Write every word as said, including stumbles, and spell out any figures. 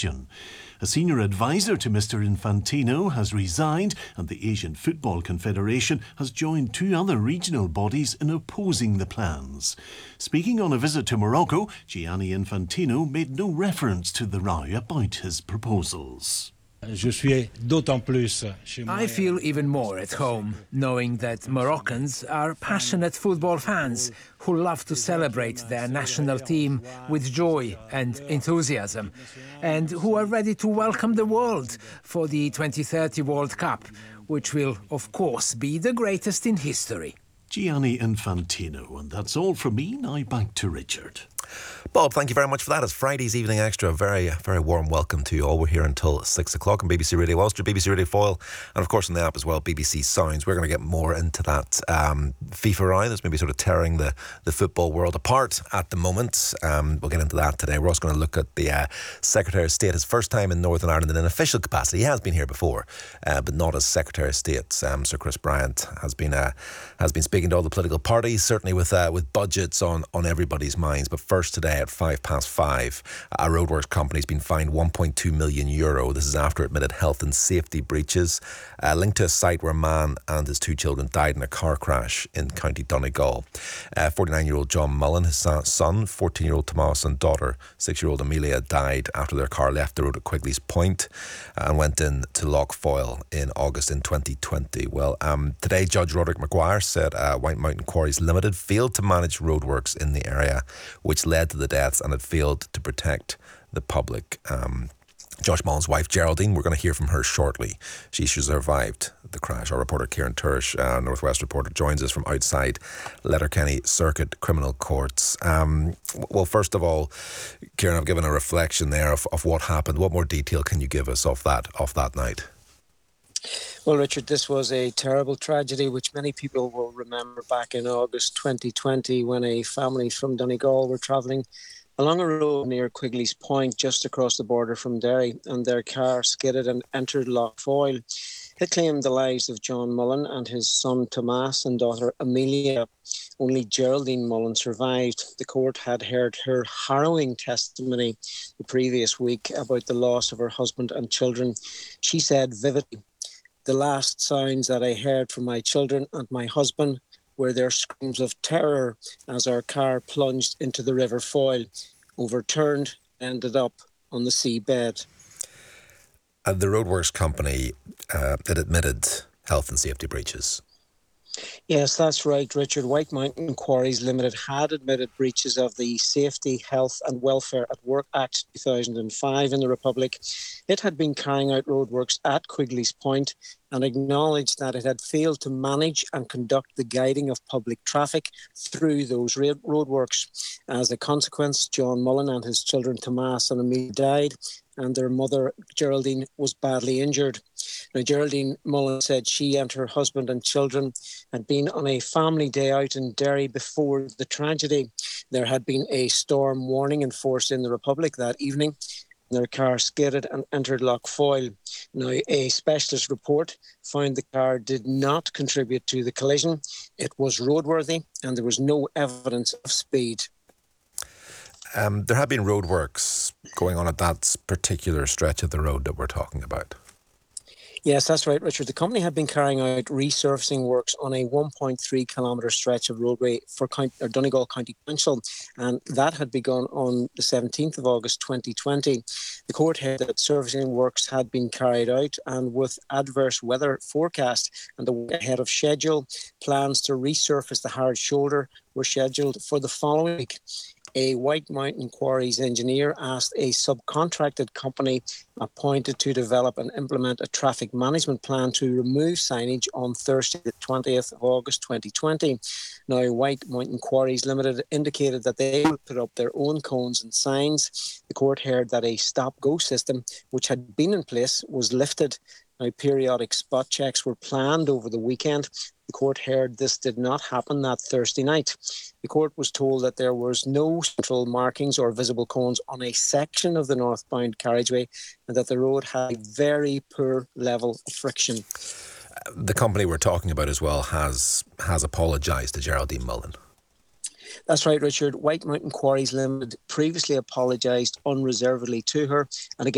question. A senior advisor to Mister Infantino has resigned, and the Asian Football Confederation has joined two other regional bodies in opposing the plans. Speaking on a visit to Morocco, Gianni Infantino made no reference to the row about his proposals. I feel even more at home, knowing that Moroccans are passionate football fans who love to celebrate their national team with joy and enthusiasm, and who are ready to welcome the world for the twenty thirty World Cup, which will, of course, be the greatest in history. Gianni Infantino, and that's all from me. Now back to Richard. Bob, thank you very much for that. It's Friday's Evening Extra. A very, very warm welcome to you all. We're here until six o'clock on B B C Radio Ulster, B B C Radio Foyle, and of course on the app as well, B B C Sounds. We're going to get more into that um, FIFA row that's maybe sort of tearing the, the football world apart at the moment. Um, we'll get into that today. We're also going to look at the uh, Secretary of State, his first time in Northern Ireland in an official capacity. He has been here before, uh, but not as Secretary of State. Um, Sir Chris Bryant has been uh, has been speaking to all the political parties, certainly with uh, with budgets on, on everybody's minds. But first today at five past five, a roadworks company has been fined one point two million euro. This is after admitted health and safety breaches uh, linked to a site where a man and his two children died in a car crash in County Donegal. Uh, forty-nine-year-old John Mullen, his son, fourteen-year-old Tomas and daughter, six-year-old Amelia, died after their car left the road at Quigley's Point and went in to Lough Foyle in August in twenty twenty. Well, um, today Judge Roderick Maguire said uh, White Mountain Quarries Limited failed to manage roadworks in the area, which led to the deaths, and it failed to protect the public. Um, Josh Mullen's wife, Geraldine, we're going to hear from her shortly. She survived the crash. Our reporter, Kieran Turish, uh, Northwest reporter, joins us from outside Letterkenny Circuit Criminal Courts. Um, well, first of all, Kieran, I've given a reflection there of, of what happened. What more detail can you give us of that, of that night? Well, Richard, this was a terrible tragedy which many people will remember back in August twenty twenty when a family from Donegal were travelling along a road near Quigley's Point just across the border from Derry, and their car skidded and entered Lough Foyle. It claimed the lives of John Mullen and his son Tomas and daughter Amelia. Only Geraldine Mullen survived. The court had heard her harrowing testimony the previous week about the loss of her husband and children. She said vividly, "The last sounds that I heard from my children and my husband were their screams of terror as our car plunged into the River Foyle, overturned, ended up on the seabed." Uh, the roadworks company uh, that admitted health and safety breaches. Yes, that's right, Richard. White Mountain Quarries Limited had admitted breaches of the Safety, Health and Welfare at Work Act two thousand five in the Republic. It had been carrying out roadworks at Quigley's Point and acknowledged that it had failed to manage and conduct the guiding of public traffic through those roadworks. As a consequence, John Mullen and his children Tomas and Amelia died, and their mother, Geraldine, was badly injured. Now, Geraldine Mullen said she and her husband and children had been on a family day out in Derry before the tragedy. There had been a storm warning enforced in the Republic that evening. Their car skidded and entered Lough Foyle. Now, a specialist report found the car did not contribute to the collision. It was roadworthy and there was no evidence of speed. Um, there have been roadworks going on at that particular stretch of the road that we're talking about. Yes, that's right, Richard. The company had been carrying out resurfacing works on a one point three kilometre stretch of roadway for Count, or Donegal County Council, and that had begun on the seventeenth of August twenty twenty. The court held that surfacing works had been carried out, and with adverse weather forecast and the ahead of schedule, plans to resurface the hard shoulder were scheduled for the following week. A White Mountain Quarries engineer asked a subcontracted company appointed to develop and implement a traffic management plan to remove signage on Thursday, the twentieth of August twenty twenty. Now, White Mountain Quarries Limited indicated that they would put up their own cones and signs. The court heard that a stop-go system, which had been in place, was lifted. Now, periodic spot checks were planned over the weekend. The court heard this did not happen that Thursday night. The court was told that there was no central markings or visible cones on a section of the northbound carriageway and that the road had a very poor level of friction. The company we're talking about as well has has apologised to Geraldine Mullen. That's right, Richard. White Mountain Quarries Limited previously apologised unreservedly to her, and again